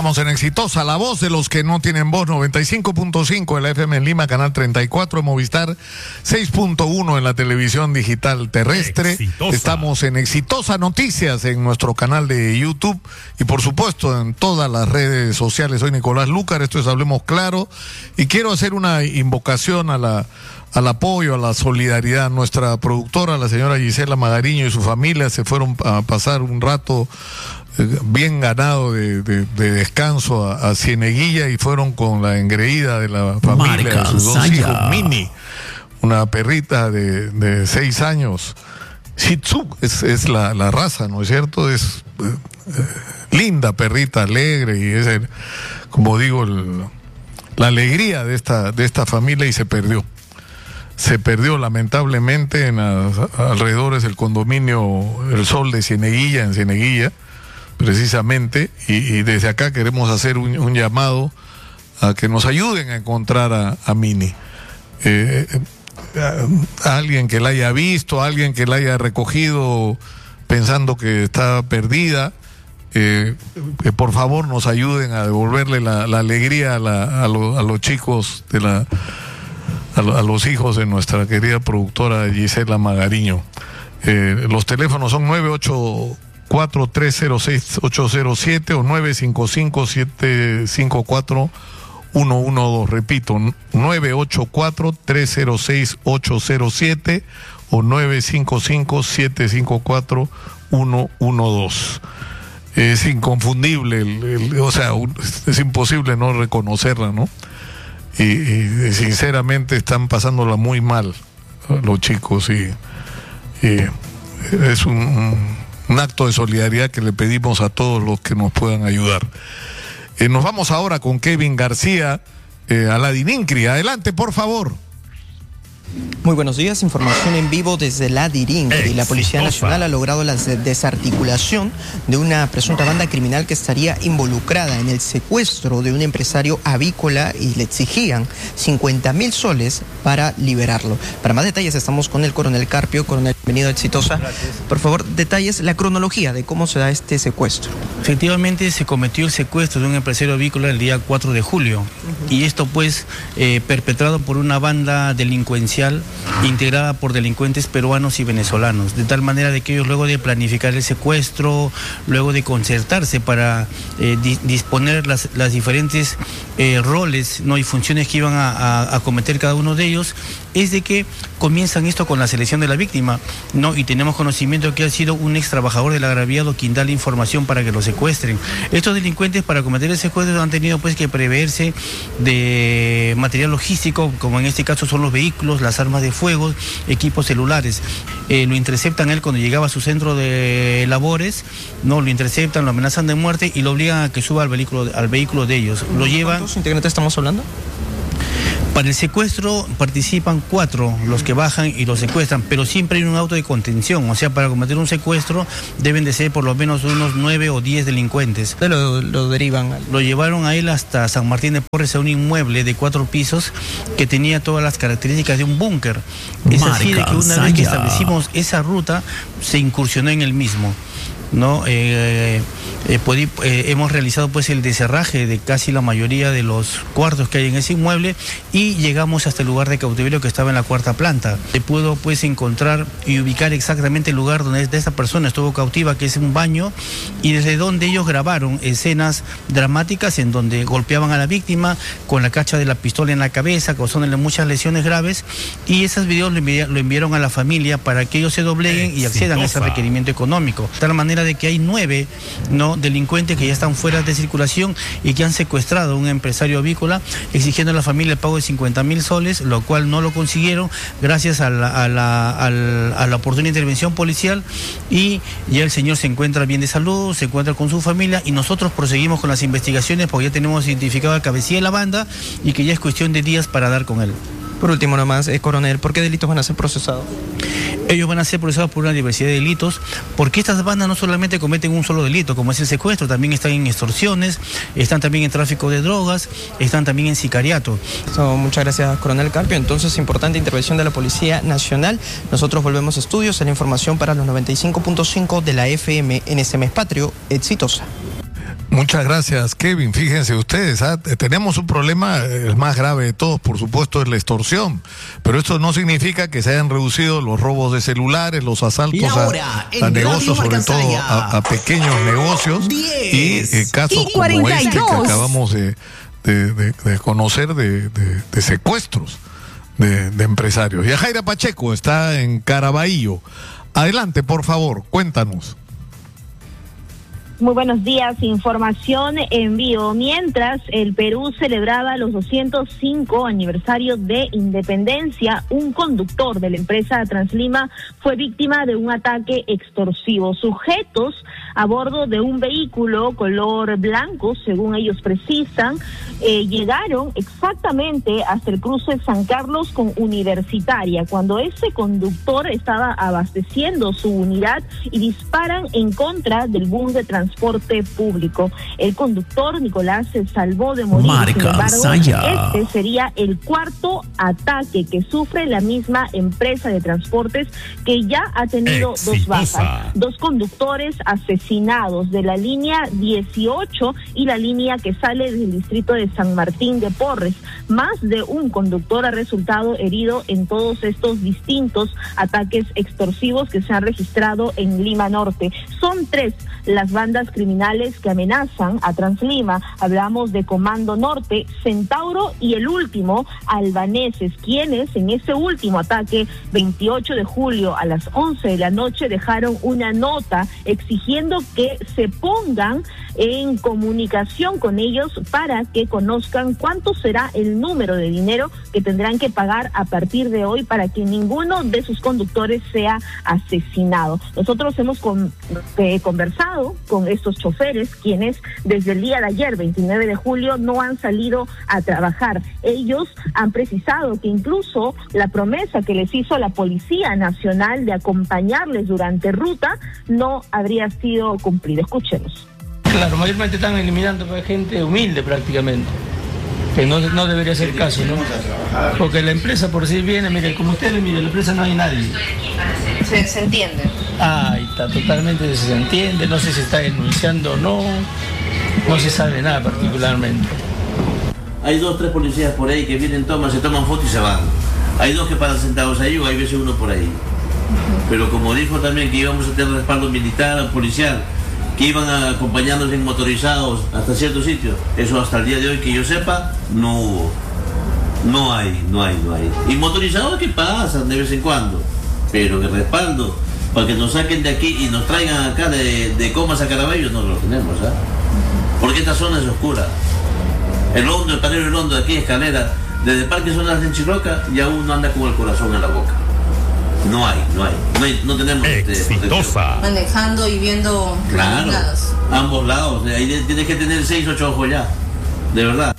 Estamos en Exitosa, la voz de los que no tienen voz, 95.5 en la FM en Lima, canal 34 en Movistar, 6.1 en la televisión digital terrestre. Exitosa. Estamos en Exitosa Noticias en nuestro canal de YouTube y por supuesto en todas las redes sociales. Soy Nicolás Lúcar, esto es Hablemos Claro y quiero hacer una invocación al apoyo, a la solidaridad. Nuestra productora, la señora Gisela Magariño y su familia se fueron a pasar un rato bien ganado de descanso a Cieneguilla y fueron con la engreída de la familia de sus dos hijos, Mini, una perrita de 6 años. Shih Tzu es la raza, ¿no es cierto? Es linda perrita, alegre y es, como digo, la alegría de esta familia y se perdió. Se perdió lamentablemente en alrededores del condominio El Sol de Cieneguilla, en Cieneguilla, precisamente, y desde acá queremos hacer un llamado a que nos ayuden a encontrar a Mini. A alguien que la haya visto, a alguien que la haya recogido pensando que está perdida, que por favor nos ayuden a devolverle la alegría a los chicos a los hijos de nuestra querida productora Gisela Magariño. Los teléfonos son 984-306-807 o 955-754-112. Repito, 984-306-807 o 955-754-112. Es inconfundible, o sea, es imposible no reconocerla, ¿no? Y sinceramente están pasándola muy mal los chicos y es un acto de solidaridad que le pedimos a todos los que nos puedan ayudar. Nos vamos ahora con Kevin García a la Dirincri. Adelante, por favor. Muy buenos días, información en vivo desde la Dirincri. La Policía Nacional ha logrado la desarticulación de una presunta banda criminal que estaría involucrada en el secuestro de un empresario avícola y le exigían 50.000 soles para liberarlo. Para más detalles estamos con el coronel Carpio. Coronel, bienvenido a Exitosa. Gracias. Por favor, detalles, la cronología de cómo se da este secuestro. Efectivamente se cometió el secuestro de un empresario avícola el día 4 de julio y esto pues perpetrado por una banda delincuencial integrada por delincuentes peruanos y venezolanos, de tal manera de que ellos luego de planificar el secuestro, luego de concertarse para disponer las diferentes roles, ¿no?, y funciones que iban a cometer cada uno de ellos, es de que comienzan esto con la selección de la víctima, ¿no? Y tenemos conocimiento que ha sido un ex trabajador del agraviado quien da la información para que lo secuestren. Estos delincuentes para cometer el secuestro han tenido pues que preverse de material logístico, como en este caso son los vehículos, las armas de fuego, equipos celulares. Lo interceptan él cuando llegaba a su centro de labores, ¿no? Lo interceptan, lo amenazan de muerte y lo obligan a que suba al vehículo de ellos. Lo llevan. ¿Cuántos integrantes estamos hablando? Para el secuestro participan 4 los que bajan y los secuestran, pero siempre hay un auto de contención, o sea, para cometer un secuestro deben de ser por lo menos unos 9 o 10 delincuentes. Lo derivan. Lo llevaron a él hasta San Martín de Porres, a un inmueble de 4 pisos que tenía todas las características de un búnker. Es así de que una vez que establecimos esa ruta, se incursionó en el mismo, ¿no? Hemos realizado pues el deserraje de casi la mayoría de los cuartos que hay en ese inmueble y llegamos hasta el lugar de cautiverio que estaba en la 4ª planta. Se pudo pues encontrar y ubicar exactamente el lugar donde esta persona estuvo cautiva, que es un baño, y desde donde ellos grabaron escenas dramáticas en donde golpeaban a la víctima con la cacha de la pistola en la cabeza, causándole muchas lesiones graves, y esos videos lo enviaron a la familia para que ellos se dobleguen y accedan a ese requerimiento económico. De tal manera de que hay 9, ¿no?, delincuentes que ya están fuera de circulación y que han secuestrado a un empresario avícola, exigiendo a la familia el pago de 50.000 soles, lo cual no lo consiguieron gracias a la oportuna intervención policial, y ya el señor se encuentra bien de salud, se encuentra con su familia y nosotros proseguimos con las investigaciones porque ya tenemos identificado al cabecilla de la banda y que ya es cuestión de días para dar con él. Por último nomás, coronel, ¿por qué delitos van a ser procesados? Ellos van a ser procesados por una diversidad de delitos, porque estas bandas no solamente cometen un solo delito, como es el secuestro, también están en extorsiones, están también en tráfico de drogas, están también en sicariato. Muchas gracias, coronel Carpio. Entonces, importante intervención de la Policía Nacional. Nosotros volvemos a estudios, en la información para los 95.5 de la FM en este mes patrio. Exitosa. Muchas gracias, Kevin. Fíjense ustedes, tenemos un problema, el más grave de todos, por supuesto, es la extorsión. Pero esto no significa que se hayan reducido los robos de celulares, los asaltos a negocios, sobre todo a pequeños negocios. Y casos como este que acabamos de conocer de secuestros de empresarios. Yajaira Pacheco está en Caraballo. Adelante, por favor, cuéntanos. Muy buenos días, información en vivo. Mientras el Perú celebraba los 205 aniversarios de independencia, un conductor de la empresa Translima fue víctima de un ataque extorsivo. Sujetos a bordo de un vehículo color blanco, según ellos precisan, llegaron exactamente hasta el cruce San Carlos con Universitaria, cuando ese conductor estaba abasteciendo su unidad y disparan en contra del bus de transporte público. El conductor, Nicolás, se salvó de morir. Sin embargo, este sería el cuarto ataque que sufre la misma empresa de transportes, que ya ha tenido dos bajas. Dos conductores asesinados de la línea 18 y la línea que sale del distrito de San Martín de Porres. Más de un conductor ha resultado herido en todos estos distintos ataques extorsivos que se han registrado en Lima Norte. Son 3 las bandas criminales que amenazan a Translima. Hablamos de Comando Norte, Centauro y el último, Albaneses, quienes en ese último ataque, 28 de julio a las 11 de la noche, dejaron una nota exigiendo que se pongan en comunicación con ellos para que conozcan cuánto será el número de dinero que tendrán que pagar a partir de hoy para que ninguno de sus conductores sea asesinado. Nosotros hemos conversado con estos choferes, quienes desde el día de ayer, 29 de julio, no han salido a trabajar. Ellos han precisado que incluso la promesa que les hizo la Policía Nacional de acompañarles durante ruta no habría sido cumplida. Escuchemos. Claro, mayormente están eliminando gente humilde prácticamente, que no debería ser el caso, ¿no? Porque la empresa por sí viene, mire, como ustedes miren, la empresa no hay nadie. Se entiende. Está totalmente se entiende, no sé si está denunciando o no se sabe nada particularmente. Hay 2 o 3 policías por ahí que vienen, se toman fotos y se van. Hay 2 que paran sentados ahí o hay veces uno por ahí. Pero como dijo también que íbamos a tener respaldo militar, policial, que iban acompañándonos en motorizados hasta ciertos sitios, eso hasta el día de hoy que yo sepa, no hubo. No hay. Y motorizados que pasan de vez en cuando, pero el respaldo para que nos saquen de aquí y nos traigan acá de Comas a Caraballo no lo tenemos, porque esta zona es oscura. El hondo, el panero del hondo de aquí, Escalera, desde Parque Zonas de Chirroca, ya uno anda con el corazón en la boca. No tenemos exitosa. Manejando y viendo ambos lados. Ahí tienes que tener 6 o 8 ojos ya, de verdad.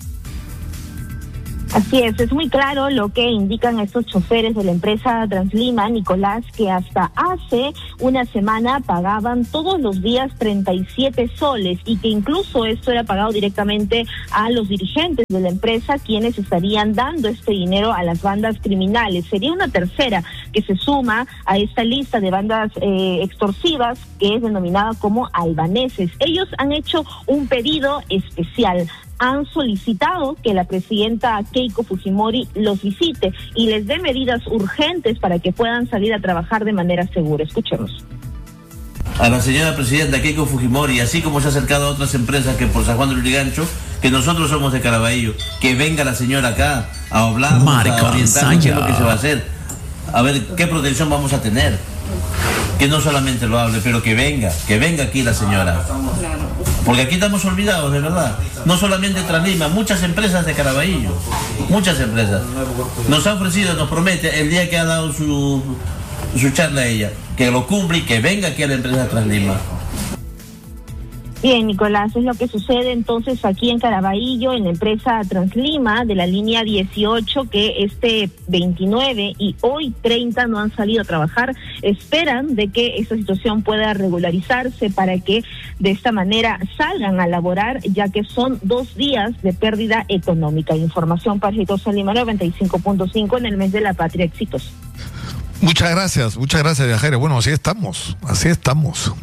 Así es muy claro lo que indican estos choferes de la empresa Translima, Nicolás, que hasta hace una semana pagaban todos los días 37 soles y que incluso esto era pagado directamente a los dirigentes de la empresa, quienes estarían dando este dinero a las bandas criminales. Sería una tercera que se suma a esta lista de bandas extorsivas, que es denominada como albaneses. Ellos han hecho un pedido especial. Han solicitado que la presidenta Keiko Fujimori los visite y les dé medidas urgentes para que puedan salir a trabajar de manera segura. Escuchemos. A la señora presidenta Keiko Fujimori, así como se ha acercado a otras empresas que por San Juan de Lurigancho, que nosotros somos de Caraballo, que venga la señora acá a hablar, a orientarnos qué es lo que se va a hacer, a ver qué protección vamos a tener. Que no solamente lo hable, pero que venga aquí la señora. Porque aquí estamos olvidados, de verdad. No solamente Translima, muchas empresas de Caraballo, muchas empresas. Nos ha ofrecido, nos promete, el día que ha dado su charla a ella, que lo cumple y que venga aquí a la empresa Translima. Bien, Nicolás, es lo que sucede entonces aquí en Caraballo, en la empresa Translima de la línea 18, que este 29 y hoy 30 no han salido a trabajar. Esperan de que esta situación pueda regularizarse para que de esta manera salgan a laborar, ya que son 2 días de pérdida económica. Información para Exitosa Lima 95.5 en el mes de la patria. Éxitos. Muchas gracias, Yajaira. Bueno, así estamos.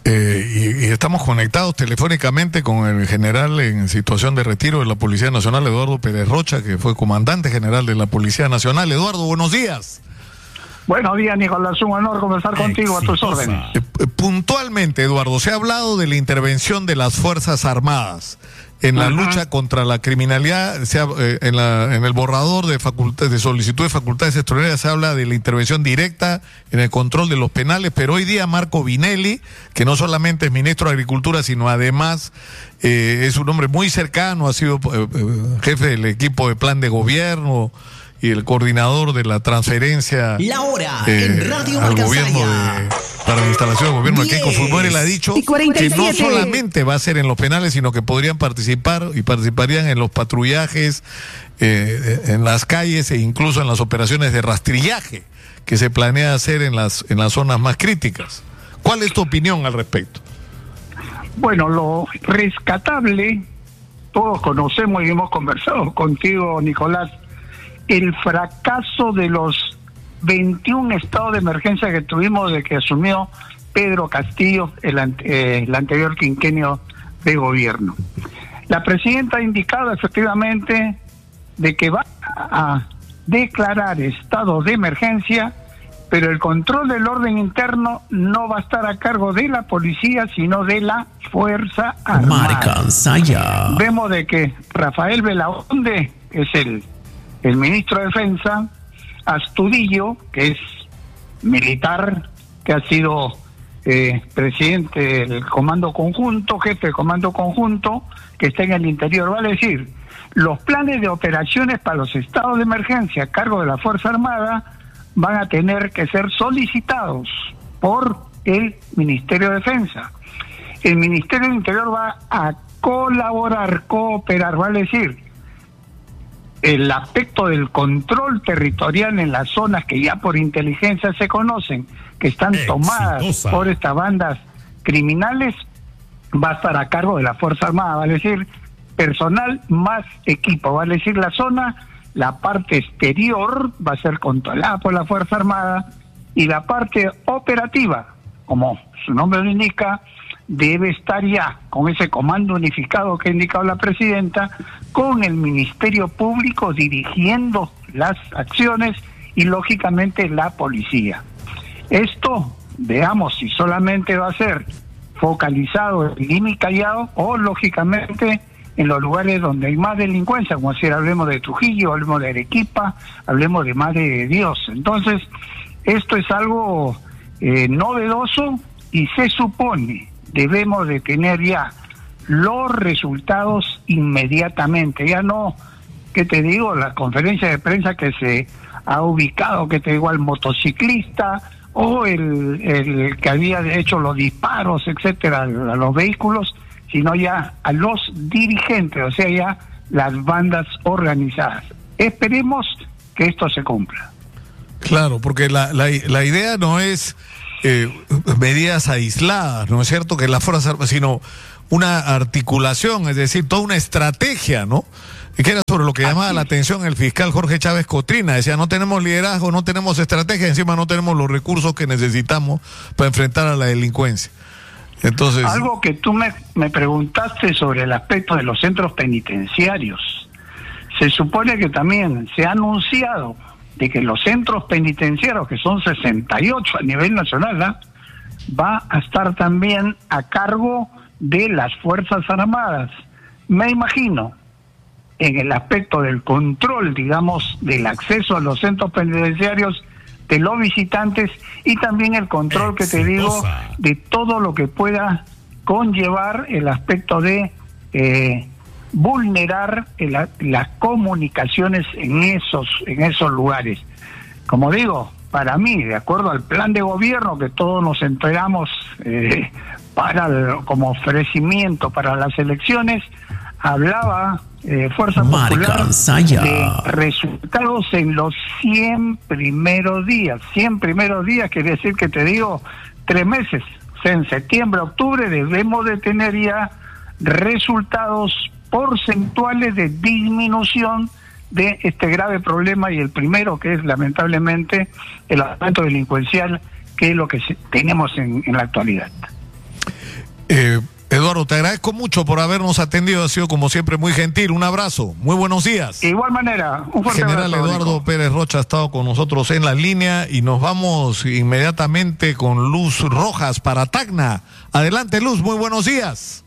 Y estamos conectados telefónicamente con el general en situación de retiro de la Policía Nacional, Eduardo Pérez Rocha, que fue comandante general de la Policía Nacional. Eduardo, buenos días. Buenos días, Nicolás, un honor conversar contigo, a tus órdenes. Puntualmente, Eduardo, se ha hablado de la intervención de las Fuerzas Armadas en la lucha contra la criminalidad. En el borrador de solicitud de facultades extraordinarias se habla de la intervención directa en el control de los penales, pero hoy día Marco Vinelli, que no solamente es ministro de Agricultura, sino además es un hombre muy cercano, ha sido jefe del equipo de plan de gobierno y el coordinador de la transferencia la hora en Radio al gobierno para la instalación del gobierno de Keiko Fujimori. Él ha dicho que no solamente va a ser en los penales, sino que podrían participar y participarían en los patrullajes en las calles e incluso en las operaciones de rastrillaje que se planea hacer en las zonas más críticas. ¿Cuál es tu opinión al respecto? Bueno, lo rescatable, todos conocemos y hemos conversado contigo, Nicolás, el fracaso de los 21 estados de emergencia que tuvimos desde que asumió Pedro Castillo el anterior quinquenio de gobierno. La presidenta ha indicado efectivamente de que va a declarar estado de emergencia, pero el control del orden interno no va a estar a cargo de la policía, sino de la Fuerza Armada. Vemos de que Rafael Belaúnde es el ministro de Defensa, Astudillo, que es militar, que ha sido presidente del Comando Conjunto, jefe del Comando Conjunto, que está en el interior. Vale decir, los planes de operaciones para los estados de emergencia a cargo de la Fuerza Armada van a tener que ser solicitados por el Ministerio de Defensa. El Ministerio del Interior va a colaborar, cooperar, vale decir, el aspecto del control territorial en las zonas que ya por inteligencia se conocen, que están tomadas por estas bandas criminales, va a estar a cargo de la Fuerza Armada, vale decir, personal más equipo, vale decir, la zona, la parte exterior va a ser controlada por la Fuerza Armada y la parte operativa, como su nombre lo indica, debe estar ya con ese comando unificado que ha indicado la presidenta, con el Ministerio Público dirigiendo las acciones y lógicamente la policía. Esto, veamos si solamente va a ser focalizado en Lima y Callao o lógicamente en los lugares donde hay más delincuencia, como si hablemos de Trujillo, hablemos de Arequipa, hablemos de Madre de Dios. Entonces, esto es algo novedoso y se supone debemos de tener ya los resultados inmediatamente, ya no, ¿qué te digo? La conferencia de prensa que se ha ubicado, que te digo, al motociclista o el que había hecho los disparos, etcétera, a los vehículos, sino ya a los dirigentes, o sea, ya las bandas organizadas. Esperemos que esto se cumpla. Claro, porque la idea no es medidas aisladas, ¿no es cierto? Que las Fuerzas Armadas, sino una articulación, es decir, toda una estrategia, ¿no? Y que era sobre lo que llamaba la atención el fiscal Jorge Chávez Cotrina. Decía, no tenemos liderazgo, no tenemos estrategia, encima no tenemos los recursos que necesitamos para enfrentar a la delincuencia. Entonces, algo que tú me preguntaste sobre el aspecto de los centros penitenciarios. Se supone que también se ha anunciado de que los centros penitenciarios, que son 68 a nivel nacional, va a estar también a cargo de las Fuerzas Armadas. Me imagino, en el aspecto del control, digamos, del acceso a los centros penitenciarios de los visitantes y también el control que te digo de todo lo que pueda conllevar el aspecto de vulnerar las comunicaciones en esos lugares. Como digo, para mí, de acuerdo al plan de gobierno que todos nos entregamos como ofrecimiento para las elecciones, hablaba Fuerza Popular de resultados en los 100 primeros días. 100 primeros días quiere decir que te digo 3 meses. O sea, en septiembre, octubre debemos de tener ya resultados porcentuales de disminución de este grave problema, y el primero, que es lamentablemente el aumento delincuencial, que es lo que tenemos en la actualidad. Eduardo, te agradezco mucho por habernos atendido, ha sido como siempre muy gentil, un abrazo, muy buenos días. De igual manera, un fuerte General abrazo, Eduardo Nico. Pérez Rocha ha estado con nosotros en la línea y nos vamos inmediatamente con Luz Rojas para Tacna. Adelante, Luz, muy buenos días.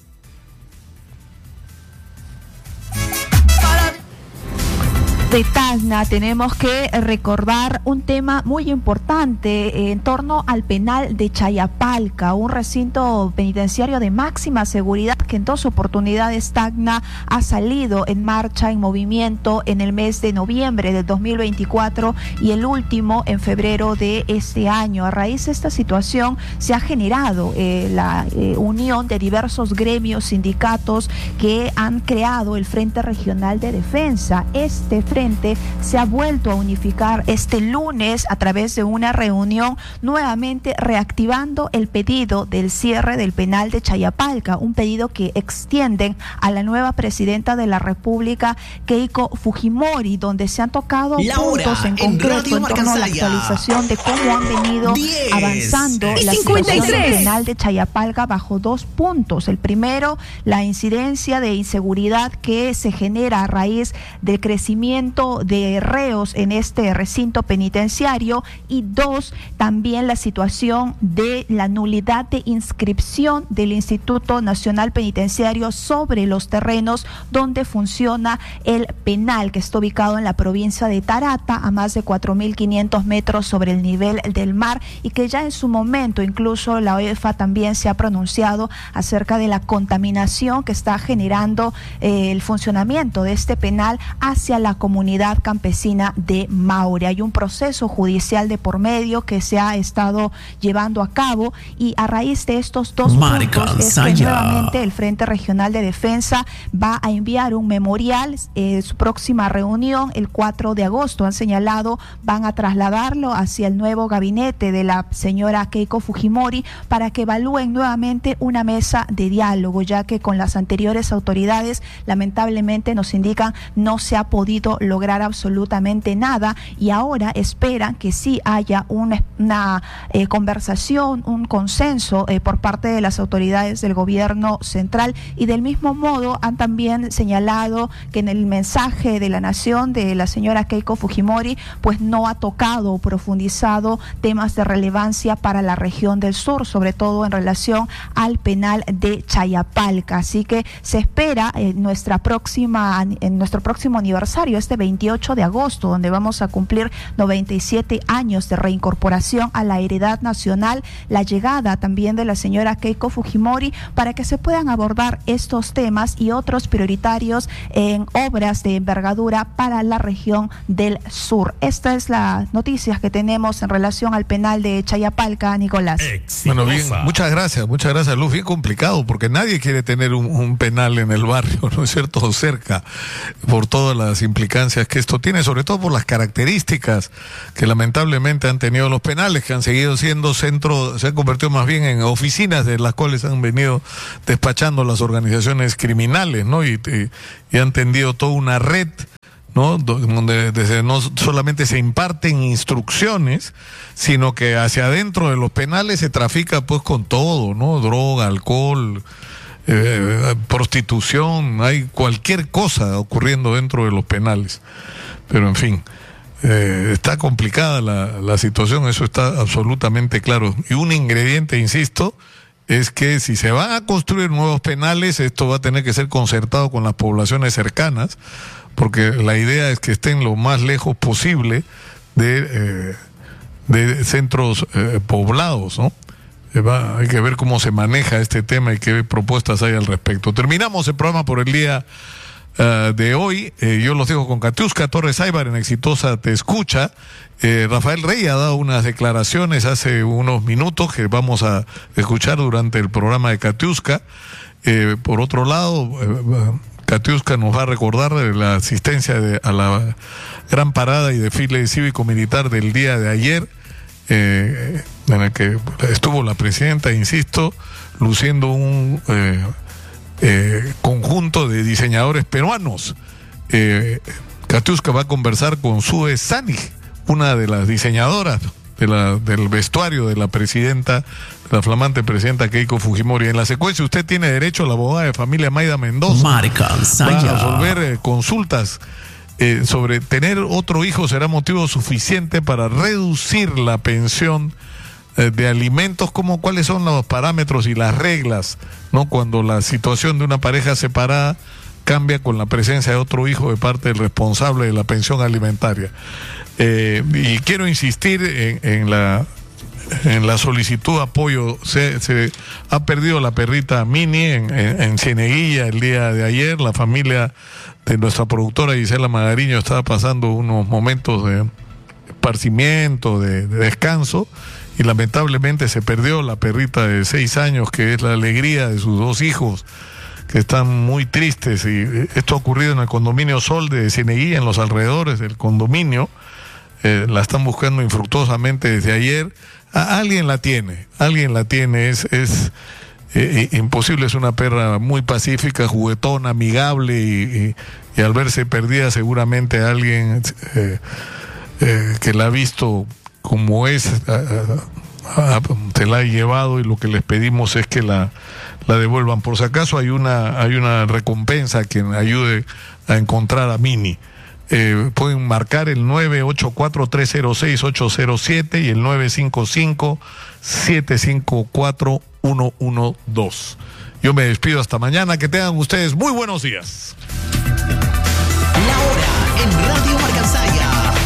De Tacna tenemos que recordar un tema muy importante en torno al penal de Chayapalca, un recinto penitenciario de máxima seguridad que en 2 oportunidades Tacna ha salido en marcha, en movimiento en el mes de noviembre del 2024 y el último en febrero de este año. A raíz de esta situación se ha generado la unión de diversos gremios, sindicatos que han creado el Frente Regional de Defensa. Este frente se ha vuelto a unificar este lunes a través de una reunión, nuevamente reactivando el pedido del cierre del penal de Chayapalca, un pedido que extienden a la nueva presidenta de la República, Keiko Fujimori, donde se han tocado puntos en concreto en torno a la actualización de cómo han venido avanzando la situación del penal de Chayapalca bajo 2 puntos. El primero, la incidencia de inseguridad que se genera a raíz del crecimiento de reos en este recinto penitenciario, y 2, también la situación de la nulidad de inscripción del Instituto Nacional Penitenciario sobre los terrenos donde funciona el penal, que está ubicado en la provincia de Tarata, a más de 4.500 metros sobre el nivel del mar, y que ya en su momento incluso la OEFA también se ha pronunciado acerca de la contaminación que está generando el funcionamiento de este penal hacia la comunidad campesina de Maure. Hay un proceso judicial de por medio que se ha estado llevando a cabo, y a raíz de estos 2 puntos es que nuevamente el Frente Regional de Defensa va a enviar un memorial. Su próxima reunión, el 4 de agosto, han señalado, van a trasladarlo hacia el nuevo gabinete de la señora Keiko Fujimori para que evalúen nuevamente una mesa de diálogo, ya que con las anteriores autoridades, lamentablemente nos indican, no se ha podido lograr absolutamente nada, y ahora esperan que sí haya una conversación, un consenso por parte de las autoridades del gobierno central. Y del mismo modo han también señalado que en el mensaje de la nación de la señora Keiko Fujimori pues no ha tocado o profundizado temas de relevancia para la región del sur, sobre todo en relación al penal de Chayapalca. Así que se espera en nuestro próximo aniversario, este 28 de agosto, donde vamos a cumplir 97 años de reincorporación a la heredad nacional, la llegada también de la señora Keiko Fujimori, para que se puedan abordar estos temas y otros prioritarios en obras de envergadura para la región del sur. Esta es la noticia que tenemos en relación al penal de Chayapalca, Nicolás. Bueno, bien, muchas gracias, Luz. Bien complicado, porque nadie quiere tener un penal en el barrio, ¿no es cierto?, cerca, por todas las implicancias que esto tiene, sobre todo por las características que lamentablemente han tenido los penales, que han seguido siendo centro, se han convertido más bien en oficinas de las cuales han venido despachando las organizaciones criminales, ¿no? Y han tendido toda una red, ¿no?, donde no solamente se imparten instrucciones, sino que hacia adentro de los penales se trafica pues con todo, ¿no? Droga, alcohol, prostitución, hay cualquier cosa ocurriendo dentro de los penales. Pero en fin, está complicada la situación, eso está absolutamente claro. Y un ingrediente, insisto, es que si se van a construir nuevos penales, esto va a tener que ser concertado con las poblaciones cercanas, porque la idea es que estén lo más lejos posible de centros poblados, ¿no? Hay que ver cómo se maneja este tema y qué propuestas hay al respecto. Terminamos el programa por el día de hoy. Yo los dejo con Katiuska Torres Aybar en Exitosa Te Escucha. Rafael Rey ha dado unas declaraciones hace unos minutos que vamos a escuchar durante el programa de Katiuska. Por otro lado, Katiuska nos va a recordar la asistencia a la gran parada y desfile cívico-militar del día de ayer, en el que estuvo la presidenta, insisto, luciendo un conjunto de diseñadores peruanos. Katiuska va a conversar con Sue Sanig, una de las diseñadoras del vestuario de la presidenta de la flamante presidenta Keiko Fujimori. En la secuencia, usted tiene derecho a la abogada de familia Mayda Mendoza. Va a resolver consultas sobre tener otro hijo será motivo suficiente para reducir la pensión de alimentos, como cuáles son los parámetros y las reglas, ¿no? Cuando la situación de una pareja separada cambia con la presencia de otro hijo de parte del responsable de la pensión alimentaria. Y quiero insistir en la solicitud de apoyo. Se ha perdido la perrita Mini en Cieneguilla el día de ayer. La familia de nuestra productora Gisela Magariño estaba pasando unos momentos de esparcimiento, de descanso, y lamentablemente se perdió la perrita de 6 años, que es la alegría de sus 2 hijos, que están muy tristes. Y esto ha ocurrido en el condominio Sol de Cieneguilla, en los alrededores del condominio. La están buscando infructuosamente desde ayer. Alguien la tiene, es imposible. Es una perra muy pacífica, juguetona, amigable, y al verse perdida seguramente alguien que la ha visto como es se la ha llevado, y lo que les pedimos es que la devuelvan. Por si acaso hay una recompensa a quien ayude a encontrar a Mini. Pueden marcar el 984-306-807 y el 955-754-112. Yo me despido hasta mañana. Que tengan ustedes muy buenos días. La hora en Radio Marcansaya.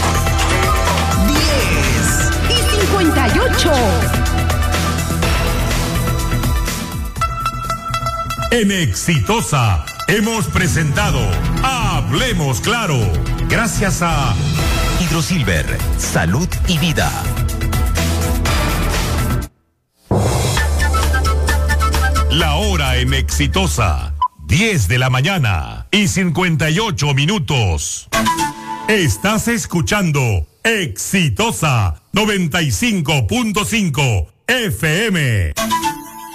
10:58. En Exitosa hemos presentado Hablemos Claro, gracias a Hidrosilver, salud y vida. La hora en Exitosa, 10 de la mañana y 58 minutos. Estás escuchando Exitosa 95.5 FM.